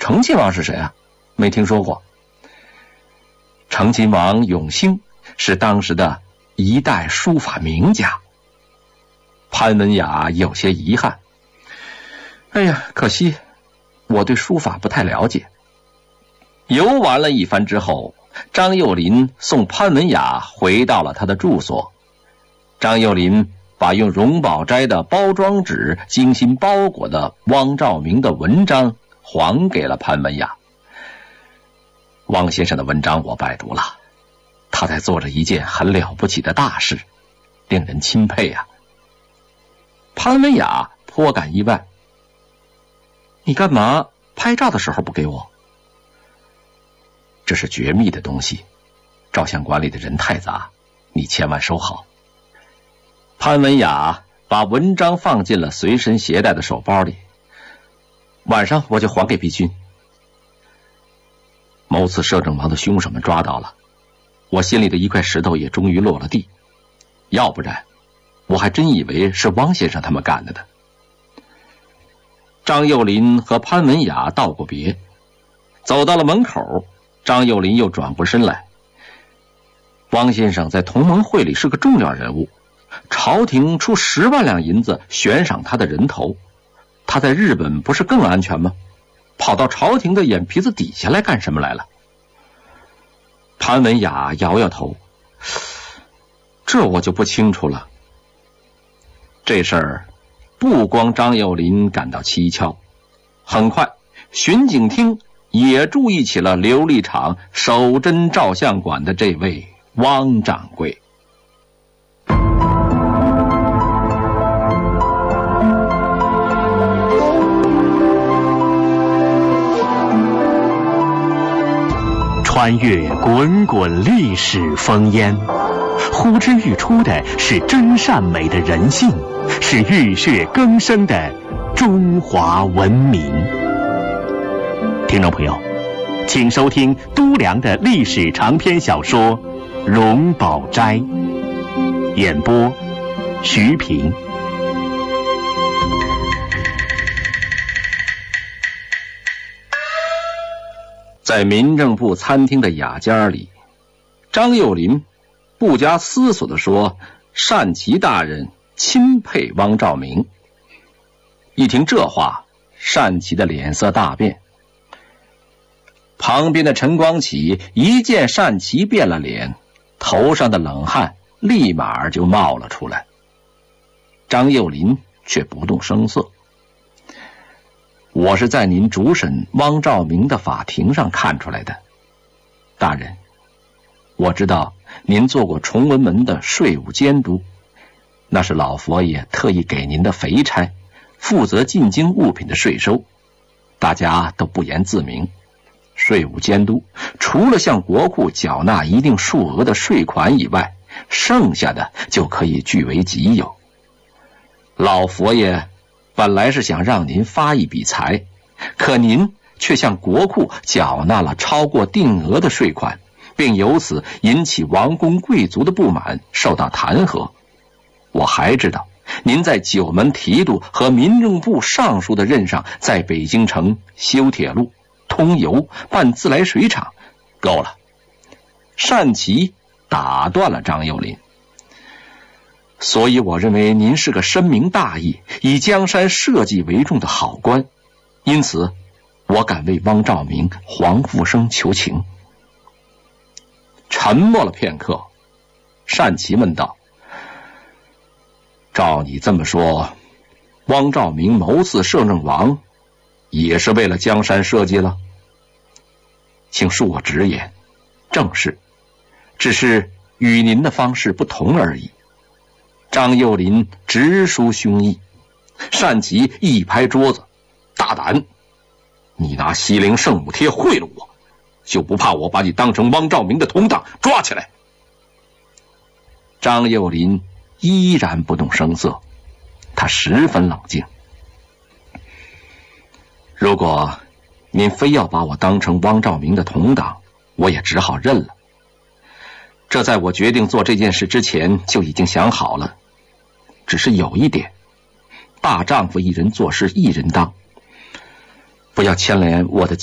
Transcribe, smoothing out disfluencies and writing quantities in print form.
成亲王是谁啊？没听说过。成亲王永兴是当时的一代书法名家。潘文雅有些遗憾，哎呀，可惜我对书法不太了解。游玩了一番之后，张幼霖送潘文雅回到了他的住所。张幼霖把用荣宝斋的包装纸精心包裹的汪兆铭的文章还给了潘文雅。汪先生的文章我拜读了，他在做着一件很了不起的大事，令人钦佩啊。潘文雅颇感意外，你干嘛拍照的时候不给我？这是绝密的东西，照相馆里的人太杂，你千万收好。潘文雅把文章放进了随身携带的手包里，晚上我就还给毕君。谋刺摄政王的凶手们抓到了，我心里的一块石头也终于落了地，要不然我还真以为是汪先生他们干的呢。张幼霖和潘文雅道过别，走到了门口，张幼霖又转过身来。汪先生在同盟会里是个重要人物，朝廷出10万两银子悬赏他的人头，他在日本不是更安全吗？跑到朝廷的眼皮子底下来干什么来了？潘文雅摇摇头，这我就不清楚了。这事儿不光张幼霖感到蹊跷，很快巡警厅也注意起了琉璃厂守贞照相馆的这位汪掌柜。 穿越滚滚历史烽烟，呼之欲出的是真善美的人性，是浴血更生的中华文明。听众朋友，请收听都良的历史长篇小说《荣宝斋》，演播徐平。 在民政部餐厅的雅间里，张幼霖不加思索地说，单琦大人钦佩汪兆铭。一听这话，单琦的脸色大变。旁边的陈光启一见单琦变了脸，头上的冷汗立马就冒了出来。张幼霖却不动声色。我是在您主审汪兆铭的法庭上看出来的。大人，我知道您做过崇文门的税务监督，那是老佛爷特意给您的肥差，负责进京物品的税收。大家都不言自明，税务监督除了向国库缴纳一定数额的税款以外，剩下的就可以据为己有。老佛爷本来是想让您发一笔财，可您却向国库缴纳了超过定额的税款，并由此引起王公贵族的不满，受到弹劾。我还知道您在九门提督和民政部尚书的任上，在北京城修铁路、通邮、办自来水厂。够了！单琦打断了张幼霖。所以我认为您是个深明大义、以江山社稷为重的好官，因此我敢为汪兆铭、黄复生求情。沉默了片刻，单琦问道：照你这么说，汪兆铭谋刺摄政王也是为了江山社稷了？请恕我直言，正是，只是与您的方式不同而已。张幼霖直抒胸臆。单琦一拍桌子：大胆！你拿西陵圣母帖贿赂我，就不怕我把你当成汪兆铭的同党抓起来？张幼霖依然不动声色，他十分冷静。如果您非要把我当成汪兆铭的同党，我也只好认了。这在我决定做这件事之前就已经想好了。只是有一点，大丈夫一人做事一人当，不要牵连我的